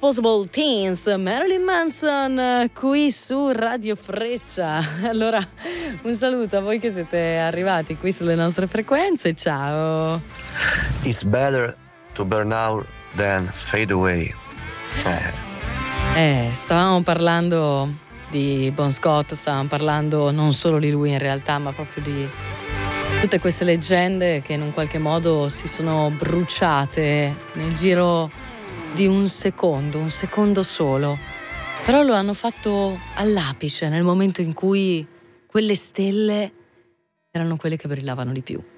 Disposable Teens, Marilyn Manson, qui su Radio Freccia. Allora, un saluto a voi che siete arrivati qui sulle nostre frequenze. Ciao. It's better to burn out than fade away. Stavamo parlando di Bon Scott, stavamo parlando non solo di lui in realtà, ma proprio di tutte queste leggende che in un qualche modo si sono bruciate nel giro di un secondo solo. Però lo hanno fatto all'apice, nel momento in cui quelle stelle erano quelle che brillavano di più.